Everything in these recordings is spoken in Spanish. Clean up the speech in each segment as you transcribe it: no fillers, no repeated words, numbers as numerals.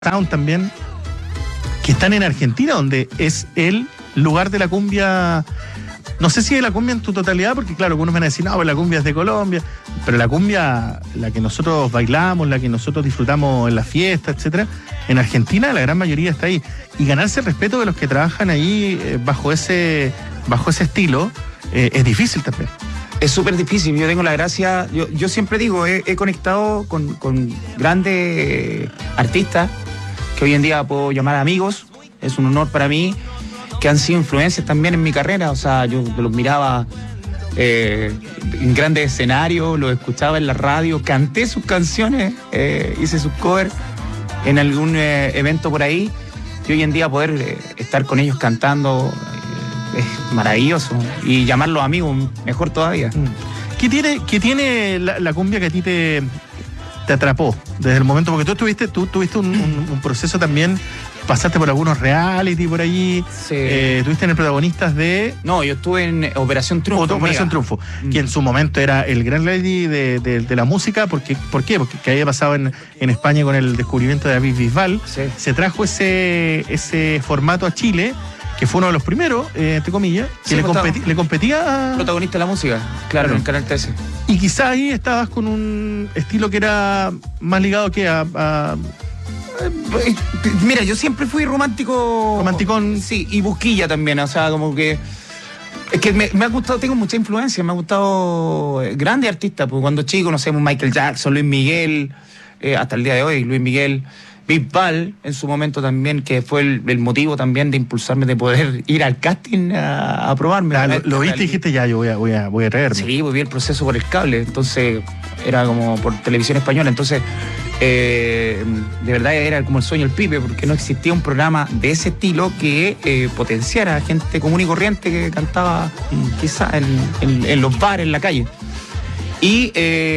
Town también, que están en Argentina, donde es el lugar de la cumbia. No sé si de la cumbia en tu totalidad, porque claro, algunos van a decir, no, pues la cumbia es de Colombia, pero la cumbia, la que nosotros bailamos, la que nosotros disfrutamos en las fiestas, etcétera, en Argentina la gran mayoría está ahí. Y ganarse el respeto de los que trabajan ahí bajo ese estilo es difícil también. Es súper difícil. Yo tengo la gracia, yo siempre digo, he conectado con grandes artistas que hoy en día puedo llamar amigos. Es un honor para mí, que han sido influencias también en mi carrera. O sea, yo los miraba en grandes escenarios, los escuchaba en la radio, canté sus canciones, hice sus covers en algún evento por ahí. Y hoy en día poder estar con ellos cantando es maravilloso. Y llamarlos amigos, mejor todavía. ¿Qué tiene la cumbia que a ti te atrapó desde el momento? Porque tú tuviste un proceso también, pasaste por algunos reality por allí, sí. Tuviste en el Protagonistas de... No, yo estuve en Operación Triunfo. Operación Triunfo, que en su momento era el gran reality de la música. ¿Por qué? Porque había pasado en España con el descubrimiento de David Bisbal. Sí. Se trajo ese formato a Chile, que fue uno de los primeros, entre comillas, que sí, le competía a... Protagonista de la música, claro, en el Canal 13. Y quizás ahí estabas con un estilo que era más ligado que a Mira, yo siempre fui romántico. Romanticón. Sí, y busquilla también, o sea, como que... Es que me ha gustado, tengo mucha influencia, me ha gustado grandes artistas, pues cuando chico, no sé, Michael Jackson, Luis Miguel, hasta el día de hoy, Luis Miguel... Bisbal en su momento también, que fue el motivo también de impulsarme de poder ir al casting a probarme. Lo viste y dijiste, ya, yo voy a traerme. Sí, vi el proceso por el cable, entonces era como por televisión española, entonces de verdad era como el sueño del pibe, porque no existía un programa de ese estilo que potenciara a gente común y corriente que cantaba quizá en los bares, en la calle. Y...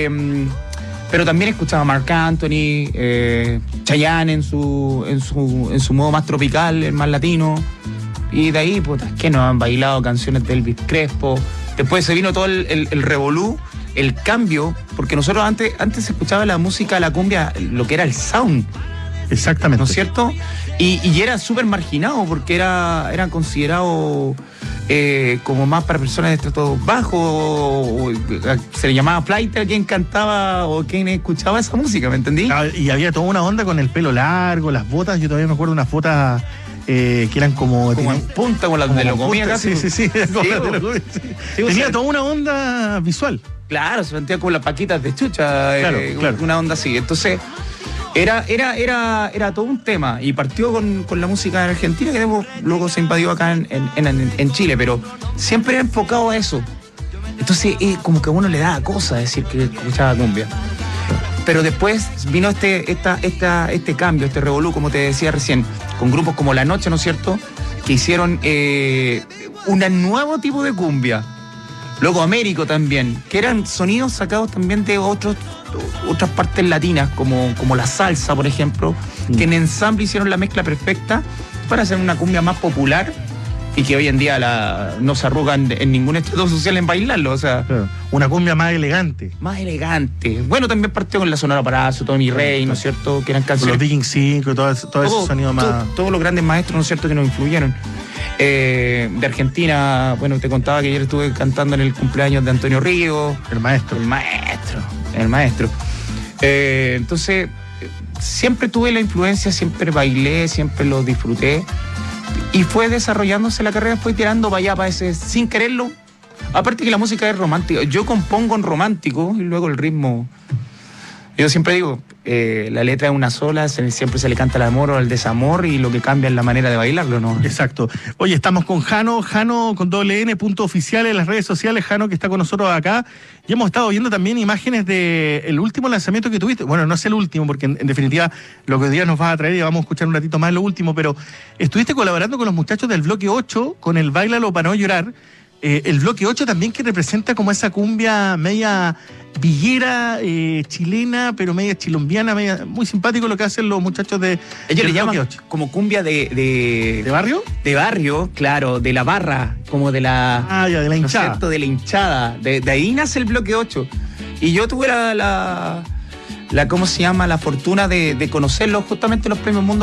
pero también escuchaba a Marc Anthony, Chayanne en su modo más tropical, el más latino. Y de ahí, puta, que nos han bailado canciones de Elvis Crespo. Después se vino todo el revolú, el cambio, porque nosotros antes se escuchaba la música, la cumbia, lo que era el sound. Exactamente. ¿No es cierto? Y era súper marginado, porque eran considerados... como más para personas de estrato bajo, se le llamaba flight a quien cantaba o quien escuchaba esa música, ¿me entendí? Y había toda una onda con el pelo largo, las botas. Yo todavía me acuerdo de unas botas que eran como en punta, con las de lo comía casi. Sí, tenía toda una onda visual. Claro, se sentía como las paquitas de chucha, claro. Una onda así. Entonces era todo un tema, y partió con la música en Argentina, que luego se invadió acá en Chile, pero siempre era enfocado a eso. Entonces como que a uno le da cosa decir que escuchaba cumbia. Pero después vino este cambio, este revolú, como te decía recién, con grupos como La Noche, ¿no es cierto?, que hicieron un nuevo tipo de cumbia. Luego Américo también, que eran sonidos sacados también de otras partes latinas, como la salsa, por ejemplo, que en ensamble hicieron la mezcla perfecta para hacer una cumbia más popular y que hoy en día no se arrugan en ningún estrato social en bailarlo, o sea... Claro. Una cumbia más elegante. Más elegante. Bueno, también partió con la Sonora Parazo, Tony Rey, ¿no es cierto?, que eran canciones... Los Viking 5, todo ese sonido más... Todos los grandes maestros, ¿no es cierto?, que nos influyeron. De Argentina, bueno, te contaba que ayer estuve cantando en el cumpleaños de Antonio Ríos. El maestro. Entonces, siempre tuve la influencia, siempre bailé, siempre lo disfruté. Y fue desarrollándose la carrera, fue tirando para allá, para ese, sin quererlo. Aparte que la música es romántica. Yo compongo en romántico y luego el ritmo... Yo siempre digo, la letra es una sola, siempre se le canta el amor o el desamor, y lo que cambia es la manera de bailarlo, ¿no? Exacto. Oye, estamos con Jano con _N.oficial en las redes sociales, Jano, que está con nosotros acá, y hemos estado viendo también imágenes del último lanzamiento que tuviste. Bueno, no es el último, porque en definitiva lo que hoy día nos vas a traer, y vamos a escuchar un ratito más lo último, pero estuviste colaborando con los muchachos del Bloque 8, con el Báilalo para no llorar. El Bloque 8 también, que representa como esa cumbia media villera, chilena, pero media chilombiana, muy simpático lo que hacen los muchachos de... Ellos le llaman como cumbia de barrio. De barrio, claro, de la barra, como de la... de la hinchada. ¿No es cierto? De la hinchada. De ahí nace el Bloque 8. Y yo tuve ¿cómo se llama? La fortuna de conocerlos justamente los premios Mundo